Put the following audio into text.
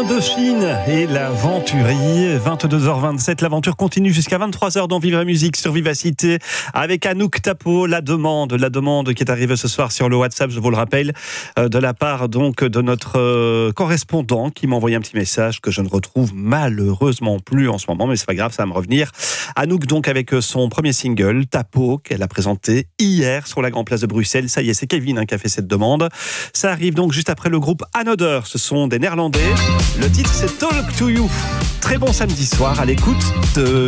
Indochine et l'aventurier, 22h27, l'aventure continue jusqu'à 23h dans Viva Musique sur Vivacité avec Anouk Tapo, la demande qui est arrivée ce soir sur le WhatsApp, je vous le rappelle, de la part donc de notre correspondant qui m'a envoyé un petit message que je ne retrouve malheureusement plus en ce moment, mais c'est pas grave, ça va me revenir. Anouk donc avec son premier single, Tapo, qu'elle a présenté hier sur la Grande Place de Bruxelles. Ça y est, c'est Kevin qui a fait cette demande. Ça arrive donc juste après le groupe Another, ce sont des Néerlandais. Le titre c'est Talk to You. Très bon samedi soir à l'écoute de